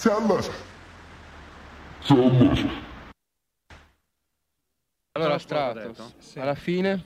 Allora, Stratos, alla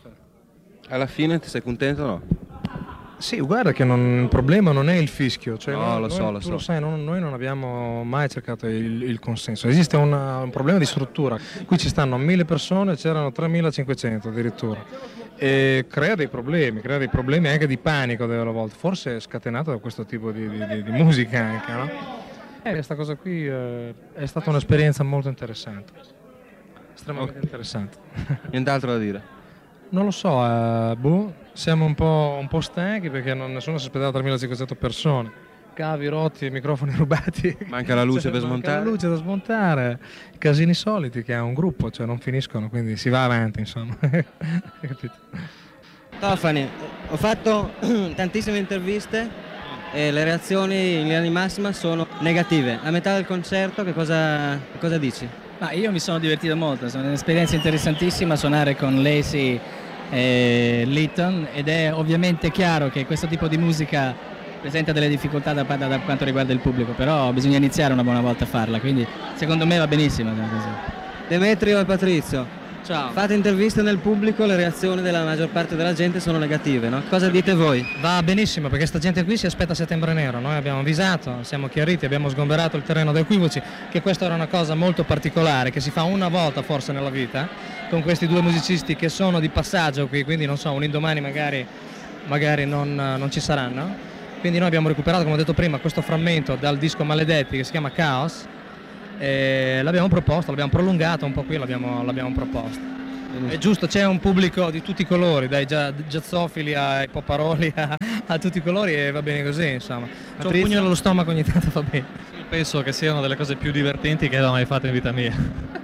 fine ti sei contento o no? Sì, guarda che il problema non è il fischio, cioè No, lo so. tu lo sai, noi non abbiamo mai cercato il consenso, esiste un problema di struttura, qui ci stanno 1000 persone, c'erano 3500 addirittura, e crea dei problemi anche di panico delle volte, forse è scatenato da questo tipo di musica anche, no? Questa cosa qui è stata un'esperienza molto interessante, estremamente interessante. Nient'altro da dire? Non lo so, siamo un po' stanchi perché nessuno si aspettava 3500 persone. Cavi rotti, microfoni rubati. Manca la luce per smontare. Manca la luce da smontare. Casini soliti che ha un gruppo, cioè non finiscono, quindi si va avanti, insomma. Capito? Tofani, ho fatto tantissime interviste e le reazioni in linea di massima sono negative. A metà del concerto che cosa dici? Ma io mi sono divertito molto, è un'esperienza interessantissima suonare con Lacey e Litton, ed è ovviamente chiaro che questo tipo di musica presenta delle difficoltà da quanto riguarda il pubblico, però bisogna iniziare una buona volta a farla, quindi secondo me va benissimo. Demetrio e Patrizio, ciao. Fate interviste nel pubblico, le reazioni della maggior parte della gente sono negative, no? Cosa dite voi? Va benissimo perché sta gente qui si aspetta Settembre Nero, noi abbiamo avvisato, siamo chiariti, abbiamo sgomberato il terreno dai equivoci, che questa era una cosa molto particolare che si fa una volta forse nella vita con questi due musicisti che sono di passaggio qui, quindi non so, un indomani magari non ci saranno, quindi noi abbiamo recuperato, come ho detto prima, questo frammento dal disco Maledetti che si chiama Chaos e l'abbiamo proposto, l'abbiamo prolungato un po' qui, l'abbiamo proposto. È giusto, c'è un pubblico di tutti i colori, dai jazzofili ai poparoli a tutti i colori, e va bene così, insomma. C'è un pugno nello stomaco ogni tanto, va bene. Penso che siano delle cose più divertenti che ho mai fatto in vita mia.